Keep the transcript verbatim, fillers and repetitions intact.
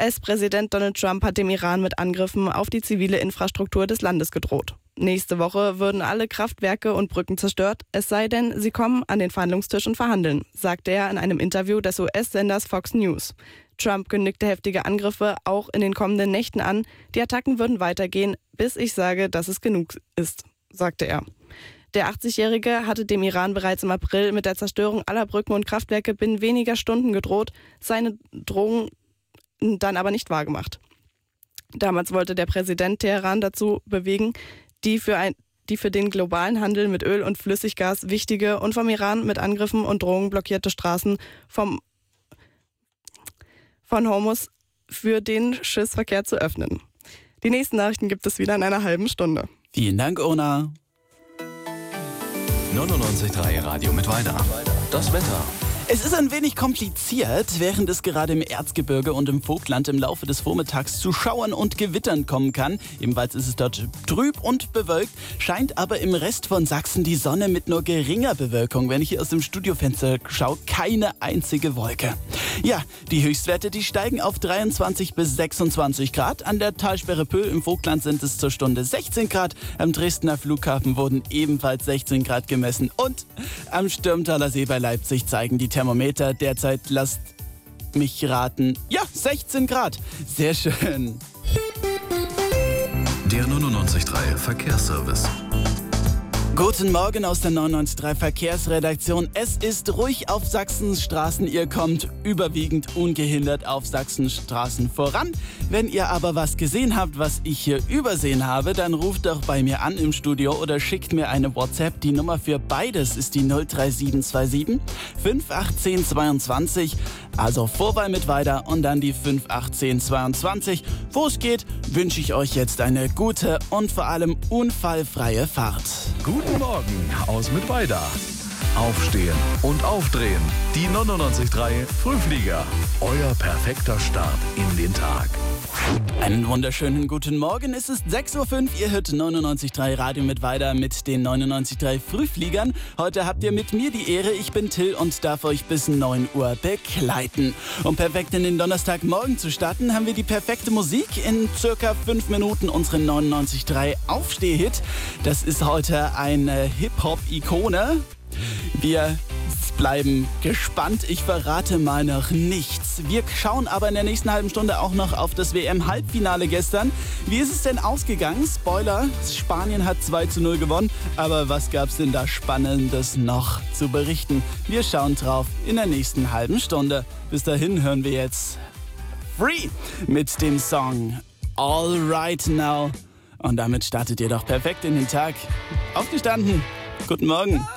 S-Präsident Donald Trump hat dem Iran mit Angriffen auf die zivile Infrastruktur des Landes gedroht. Nächste Woche würden alle Kraftwerke und Brücken zerstört, es sei denn, sie kommen an den Verhandlungstisch und verhandeln, sagte er in einem Interview des U S-Senders Fox News. Trump kündigte heftige Angriffe auch in den kommenden Nächten an. Die Attacken würden weitergehen, bis ich sage, dass es genug ist, sagte er. Der achtzigjährige hatte dem Iran bereits im April mit der Zerstörung aller Brücken und Kraftwerke binnen weniger Stunden gedroht, seine Drohung dann aber nicht wahrgemacht. Damals wollte der Präsident Teheran dazu bewegen, die für, ein, die für den globalen Handel mit Öl und Flüssiggas wichtige und vom Iran mit Angriffen und Drohungen blockierte Straßen vom, von Hormuz für den Schiffsverkehr zu öffnen. Die nächsten Nachrichten gibt es wieder in einer halben Stunde. Vielen Dank, Ona. neunundneunzig Komma drei Radio mit Weida. Das Wetter. Es ist ein wenig kompliziert, während es gerade im Erzgebirge und im Vogtland im Laufe des Vormittags zu Schauern und Gewittern kommen kann. Ebenfalls ist es dort trüb und bewölkt, scheint aber im Rest von Sachsen die Sonne mit nur geringer Bewölkung. Wenn ich hier aus dem Studiofenster schaue, keine einzige Wolke. Ja, die Höchstwerte, die steigen auf dreiundzwanzig bis sechsundzwanzig Grad. An der Talsperre Pöhl im Vogtland sind es zur Stunde sechzehn Grad. Am Dresdner Flughafen wurden ebenfalls sechzehn Grad gemessen. Und am Stürmtaler See bei Leipzig zeigen die Thermometer derzeit, lasst mich raten, ja, sechzehn Grad. Sehr schön. Der neunundneunzig Komma drei Verkehrsservice. Guten Morgen aus der neunundneunzig Komma drei Verkehrsredaktion. Es ist ruhig auf Sachsens Straßen. Ihr kommt überwiegend ungehindert auf Sachsens Straßen voran. Wenn ihr aber was gesehen habt, was ich hier übersehen habe, dann ruft doch bei mir an im Studio oder schickt mir eine WhatsApp. Die Nummer für beides ist die null drei sieben zwei sieben fünf acht eins null zweiundzwanzig. Also Vorwahl mit weiter und dann die fünf acht eins null zweiundzwanzig. Wo es geht, wünsche ich euch jetzt eine gute und vor allem unfallfreie Fahrt. Guten Morgen aus Mittweida. Aufstehen und aufdrehen. Die neunundneunzig Komma drei Frühflieger. Euer perfekter Start in den Tag. Einen wunderschönen guten Morgen. Es ist sechs Uhr fünf. Ihr hört neunundneunzig Komma drei Radio mit weiter mit den neunundneunzig Komma drei Frühfliegern. Heute habt ihr mit mir die Ehre. Ich bin Till und darf euch bis neun Uhr begleiten. Um perfekt in den Donnerstagmorgen zu starten, haben wir die perfekte Musik. In circa fünf Minuten unseren neunundneunzig Komma drei Aufstehhit. Das ist heute eine Hip-Hop-Ikone. Wir bleiben gespannt. Ich verrate mal noch nichts. Wir schauen aber in der nächsten halben Stunde auch noch auf das W M-Halbfinale gestern. Wie ist es denn ausgegangen? Spoiler, Spanien hat zwei zu null gewonnen. Aber was gab's denn da Spannendes noch zu berichten? Wir schauen drauf in der nächsten halben Stunde. Bis dahin hören wir jetzt Free mit dem Song All Right Now. Und damit startet ihr doch perfekt in den Tag. Aufgestanden. Guten Morgen.